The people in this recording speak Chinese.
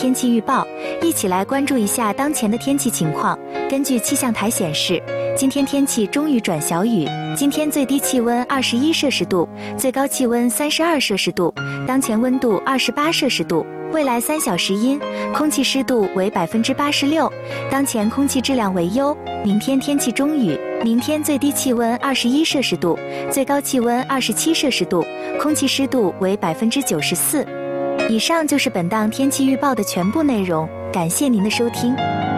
天气预报，一起来关注一下当前的天气情况。根据气象台显示，今天天气中雨转小雨，今天最低气温21摄氏度，最高气温32摄氏度，当前温度28摄氏度。未来3小时阴，空气湿度为86%，当前空气质量为优。明天天气中雨，明天最低气温21摄氏度，最高气温27摄氏度，空气湿度为94%。以上就是本档天气预报的全部内容，感谢您的收听。